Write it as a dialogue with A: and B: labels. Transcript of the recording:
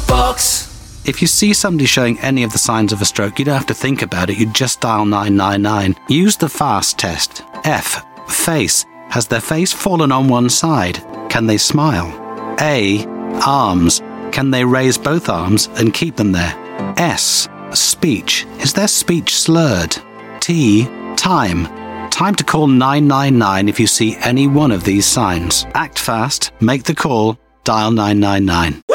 A: box.
B: If you see somebody showing any of the signs of a stroke, you don't have to think about it. You just dial 999. Use the FAST test. F. Face. Has their face fallen on one side? Can they smile? A. Arms. Can they raise both arms and keep them there? S. Speech. Is their speech slurred? T. Time. Time to call 999 if you see any one of these signs. Act fast, make the call, dial 999.